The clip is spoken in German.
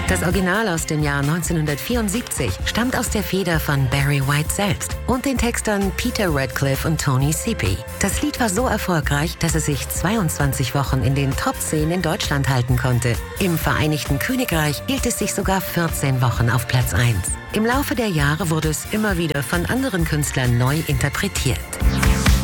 Das Original aus dem Jahr 1974 stammt aus der Feder von Barry White selbst und den Textern Peter Radcliffe und Tony Sippy. Das Lied war so erfolgreich, dass es sich 22 Wochen in den Top 10 in Deutschland halten konnte. Im Vereinigten Königreich hielt es sich sogar 14 Wochen auf Platz 1. Im Laufe der Jahre wurde es immer wieder von anderen Künstlern neu interpretiert.